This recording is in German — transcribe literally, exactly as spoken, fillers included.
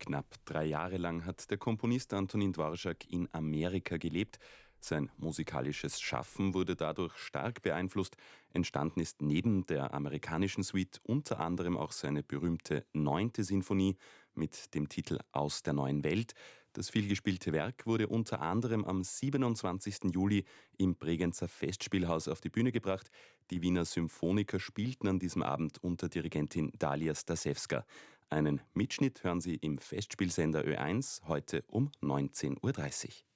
Knapp drei Jahre lang hat der Komponist Antonín Dvořák in Amerika gelebt. Sein musikalisches Schaffen wurde dadurch stark beeinflusst. Entstanden ist neben der amerikanischen Suite unter anderem auch seine berühmte neunte Sinfonie mit dem Titel Aus der neuen Welt. Das vielgespielte Werk wurde unter anderem am siebenundzwanzigsten Juli im Bregenzer Festspielhaus auf die Bühne gebracht. Die Wiener Symphoniker spielten an diesem Abend unter Dirigentin Dalia Stasewska. Einen Mitschnitt hören Sie im Festspielsender Ö eins heute um neunzehn Uhr dreißig.